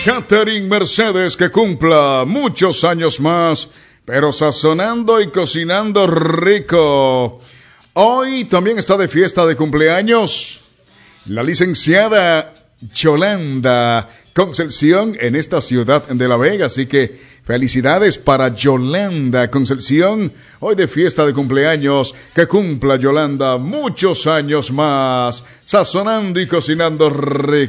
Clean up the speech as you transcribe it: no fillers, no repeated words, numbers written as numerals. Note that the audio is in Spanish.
Catherine Mercedes, que cumpla muchos años más, pero sazonando y cocinando rico. Hoy también está de fiesta de cumpleaños la licenciada Yolanda Concepción en esta ciudad de La Vega, así que felicidades para Yolanda Concepción, hoy de fiesta de cumpleaños, que cumpla Yolanda muchos años más, sazonando y cocinando rico.